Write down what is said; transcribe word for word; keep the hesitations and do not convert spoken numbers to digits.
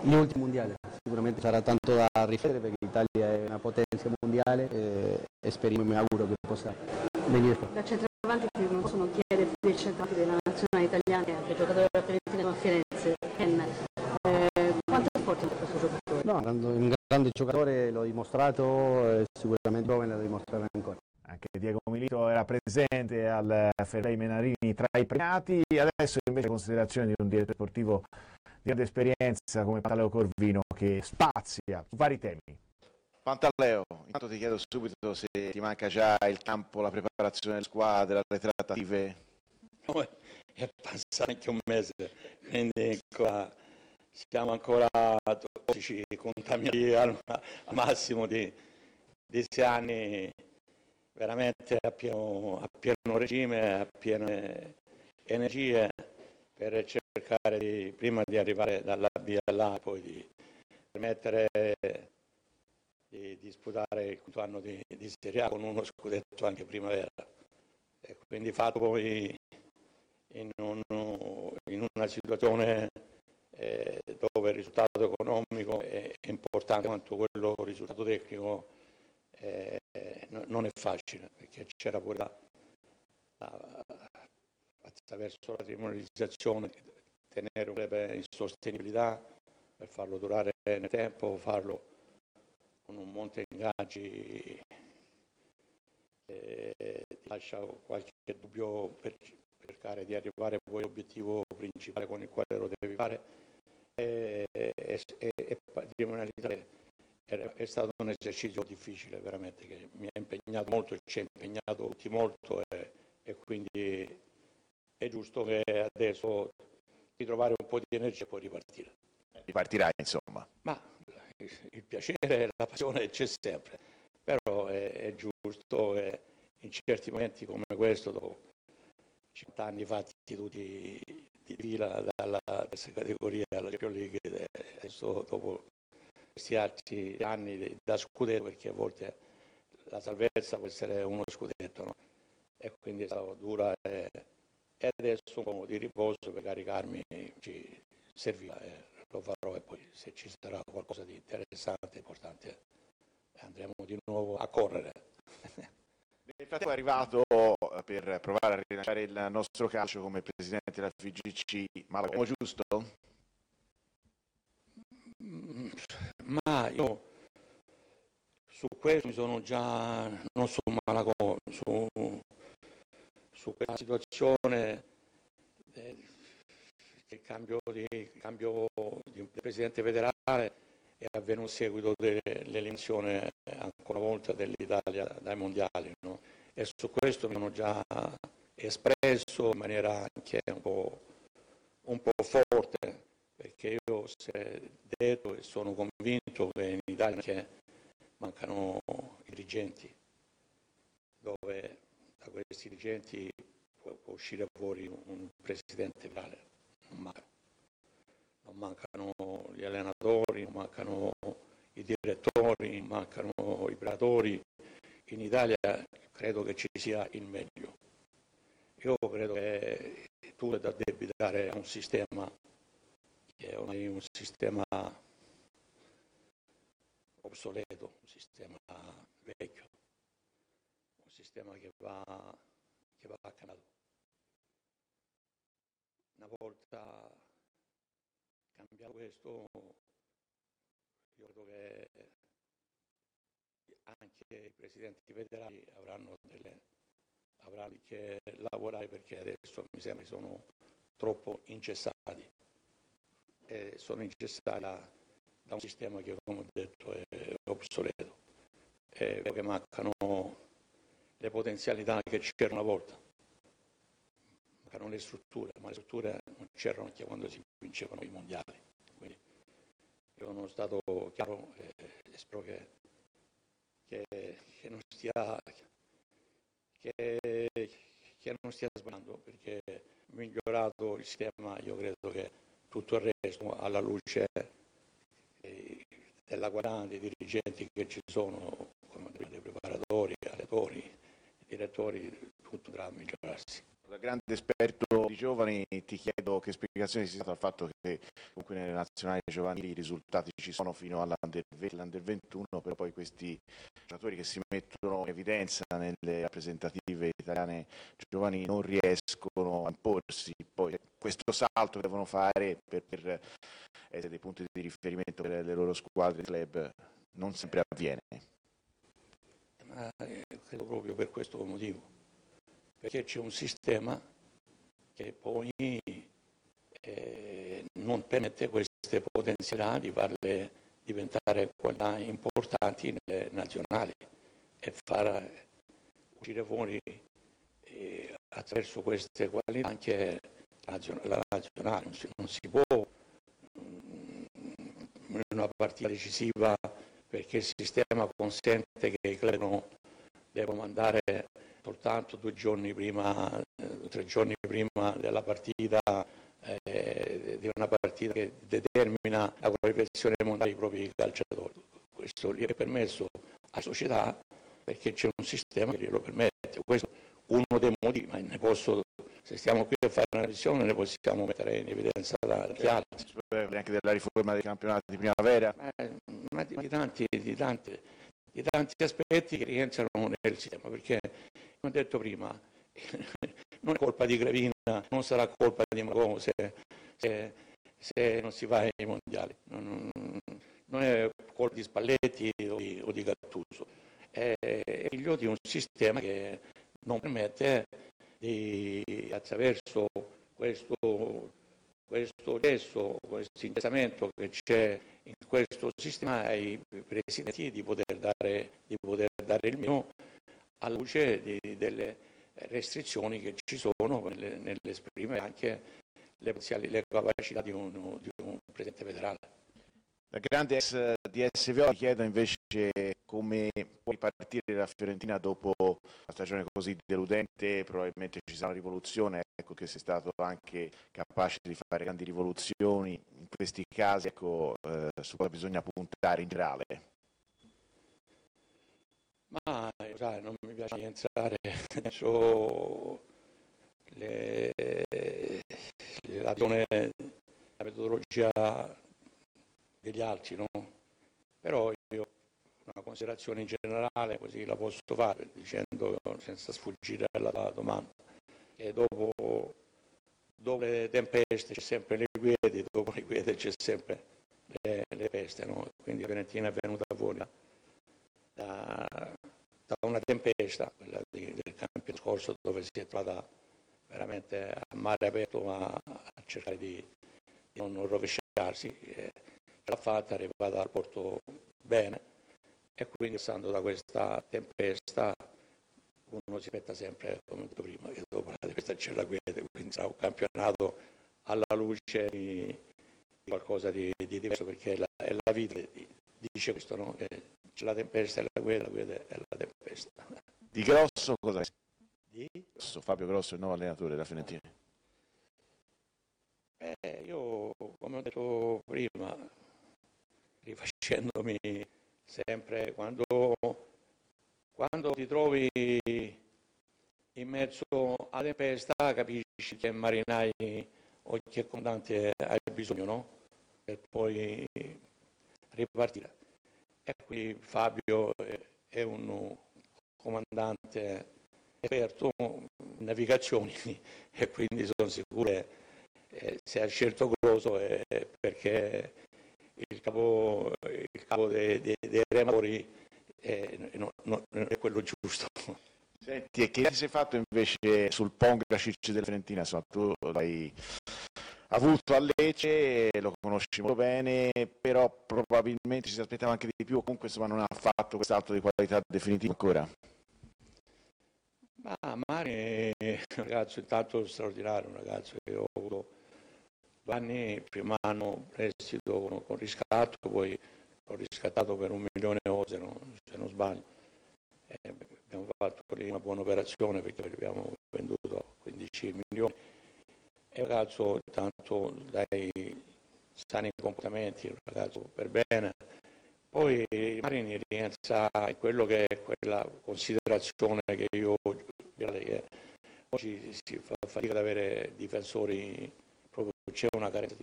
gli ultimi mondiali. Sicuramente sarà tanto da riflettere perché l'Italia è una potenza mondiale e, e speriamo e mi auguro che possa venire fuori. Da centravanti non possono chiedere del centravanti della nazionale italiana che giocatore della Fiorentina a Firenze. Eh, quanto è forte questo giocatore? No, un grande giocatore, l'ho dimostrato e sicuramente giovane lo dimostrerà ancora. Anche Diego Milito era presente al Fairplay Menarini tra i premiati, adesso invece considerazione di un direttore sportivo di grande esperienza come Pantaleo Corvino che spazia su vari temi. Pantaleo, intanto ti chiedo subito se ti manca già il campo, la preparazione delle squadre, le trattative. No, è passato anche un mese, quindi qua siamo ancora tossici, contaminati al, al massimo di, di sei anni, veramente a pieno, a pieno regime, a piene energie per cercare di, prima di arrivare dalla via là, poi di permettere di disputare il quinto anno di, di Serie A con uno scudetto anche primavera. E quindi fatto poi in, un, in una situazione eh, dove il risultato economico è importante quanto quello risultato tecnico, eh, non è facile, perché c'era pure la, la, attraverso la trimerizzazione tenere un club in sostenibilità per farlo durare nel tempo, farlo con un monte ingaggi che ti lascia qualche dubbio per cercare di arrivare poi all'obiettivo principale con il quale lo devi fare. E, e, e, e è, è stato un esercizio difficile veramente, che mi ha impegnato molto e ci ha impegnato tutti molto, e, e quindi è giusto che adesso ritrovare un po' di energia e poi ripartire. Ripartirai insomma. Ma il piacere e la passione c'è sempre, però è, è giusto che in certi momenti come questo, dopo cinquanta anni fatti tutti di fila dalla terza categoria alla Champions League, adesso dopo questi altri anni da scudetto, perché a volte la salvezza può essere uno scudetto, no? E quindi è stato dura, e, e adesso un po' di riposo per caricarmi ci serviva, e lo farò, e poi se ci sarà qualcosa di interessante, importante, andremo di nuovo a correre. Nel frattempo è arrivato per provare a rilanciare il nostro calcio come presidente della F I G C Malagomo, giusto? Ma io su questo mi sono già, non su Malagomo, su, su questa situazione del, del cambio di, cambio di un presidente federale è avvenuto a seguito dell'elezione ancora una volta dell'Italia dai mondiali, no? E su questo mi sono già espresso in maniera anche un po', un po' forte, perché io ho detto e sono convinto che in Italia che mancano i dirigenti, dove da questi dirigenti può, può uscire fuori un presidente federale, non mancano. Non mancano gli allenatori, non mancano i direttori, non mancano i preparatori. In Italia credo che ci sia il meglio. Io credo che tu è da addebitare a un sistema che è ormai un sistema obsoleto, un sistema vecchio, un sistema che va, che va cambiato. Una volta cambiato questo, io credo che anche i presidenti federali avranno, delle, avranno che lavorare, perché adesso mi sembra che sono troppo incessati. E sono incessati da, da un sistema che, come ho detto, è obsoleto, e che mancano le potenzialità che c'erano una volta, mancano le strutture, ma le strutture non c'erano anche quando si vincevano i mondiali. Quindi io sono stato chiaro e, e spero che, che, che non stia che, che non stia sbagliando, perché migliorato il sistema, io credo che tutto il resto, alla luce della qualità dei dirigenti che ci sono, come dei preparatori, allenatori, direttori, tutto dovrà migliorarsi. Da grande esperto di giovani ti chiedo che spiegazione sia stata al fatto che comunque nelle nazionali giovanili i risultati ci sono fino all'Under venti, all'Under ventuno, però poi questi giocatori che si mettono in evidenza nelle rappresentative italiane giovani non riescono a imporsi, poi questo salto che devono fare per, per essere dei punti di riferimento per le loro squadre, club, non sempre avviene. Ma credo proprio per questo motivo, perché c'è un sistema che poi eh, non permette queste potenzialità di farle diventare qualità importanti nelle nazionali e far uscire fuori eh, attraverso queste qualità anche la nazionale. Non si, non si può in una partita decisiva, perché il sistema consente che i club devono mandare soltanto due giorni prima, eh, tre giorni prima della partita, eh, di una partita che determina la qualificazione mondiale dei propri calciatori. Questo gli è permesso alla società perché c'è un sistema che glielo permette. Questo è uno dei motivi, ma ne posso, se stiamo qui a fare una visione, ne possiamo mettere in evidenza tanti altri. Si può parlare anche della riforma dei campionati di primavera? Eh, ma di, di, tanti, di, tanti, di tanti aspetti che rientrano nel sistema, perché, come ho detto prima, non è colpa di Gravina, non sarà colpa di Marco se, se, se non si va ai mondiali, non, non è colpa di Spalletti o di, o di Gattuso, è figlio di un sistema che non permette di, attraverso questo, questo gesto, questo interessamento che c'è in questo sistema ai presidenti di poter dare, di poter dare il mio alla luce di, delle restrizioni che ci sono nell'esprimere anche le, le capacità di un, di un presidente federale. Da grande ex di S V O ti chiedo invece come può ripartire la Fiorentina dopo una stagione così deludente. Probabilmente ci sarà una rivoluzione, ecco che sei stato anche capace di fare grandi rivoluzioni in questi casi, ecco, eh, su cosa bisogna puntare in generale. Ma sai, non mi piace entrare dentro le, la, la metodologia degli altri, no? Però io una considerazione in generale così la posso fare dicendo, senza sfuggire alla domanda, che dopo, dopo le tempeste c'è sempre le quiete, dopo le quiete c'è sempre le, le peste, no? Quindi la Fiorentina è venuta fuori da, da una tempesta, quella di, del campionato scorso, dove si è trovata veramente a mare aperto a, a cercare di, di non rovesciarsi. Eh, l'ha fatta, è arrivata al porto bene, e quindi passando da questa tempesta uno si aspetta sempre, come ho detto prima, che dopo la tempesta c'è la quiete, quindi sarà un campionato alla luce di, di qualcosa di, di diverso, perché la, è la vita dice questo, no? Che c'è la tempesta e la quiete, la quiete è la tempesta. Di Grosso cosa è? Di? Grosso, Fabio Grosso, il nuovo allenatore della Fiorentina. Eh, io, come ho detto prima, rifacendomi sempre, quando, quando ti trovi in mezzo alla tempesta capisci che marinai o che comandante hai bisogno, no? Per poi ripartire. E qui Fabio è un comandante esperto in navigazioni e quindi sono sicuro che eh, se ha scelto Grosso è perché il capo, il capo dei, dei, dei rematori è, no, no, è quello giusto. Senti, e che ti sei fatto invece sul Pongracic della Fiorentina? Insomma, tu l'hai avuto a Lecce, lo conosci molto bene, però probabilmente ci si aspettava anche di più, comunque insomma non ha fatto quest'altro di qualità definitiva ancora. Ma Mari è un ragazzo intanto straordinario, un ragazzo che ho avuto due anni, il primo anno prestito con, con riscatto, poi l'ho riscattato per un milione e se non, se non sbaglio. E abbiamo fatto lì una buona operazione perché abbiamo venduto quindici milioni. È un ragazzo tanto dai sani comportamenti, un ragazzo per bene. Poi Marini rientra in quello che è quella considerazione che io direi che oggi si fa fatica ad avere difensori, proprio c'è una carenza di